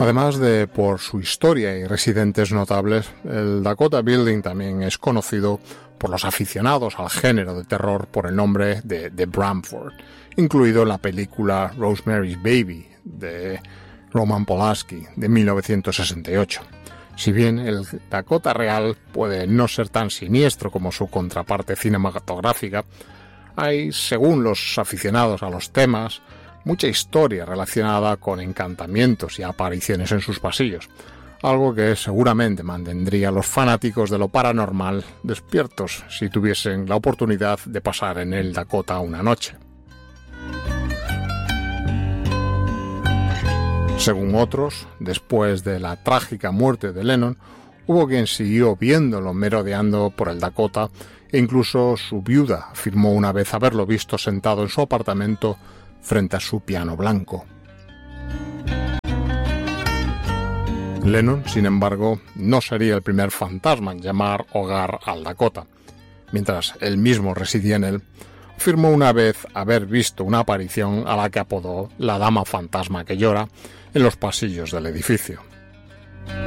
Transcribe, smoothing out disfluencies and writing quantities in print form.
Además de por su historia y residentes notables, el Dakota Building también es conocido por los aficionados al género de terror por el nombre de Bramford, incluido en la película Rosemary's Baby de Roman Polanski de 1968. Si bien el Dakota real puede no ser tan siniestro como su contraparte cinematográfica, hay, según los aficionados a los temas, mucha historia relacionada con encantamientos y apariciones en sus pasillos, algo que seguramente mantendría a los fanáticos de lo paranormal despiertos si tuviesen la oportunidad de pasar en el Dakota una noche. Según otros, después de la trágica muerte de Lennon, hubo quien siguió viéndolo merodeando por el Dakota e incluso su viuda afirmó una vez haberlo visto sentado en su apartamento frente a su piano blanco. Lennon, sin embargo, no sería el primer fantasma en llamar hogar al Dakota. Mientras él mismo residía en él, afirmó una vez haber visto una aparición a la que apodó la Dama Fantasma que llora en los pasillos del edificio.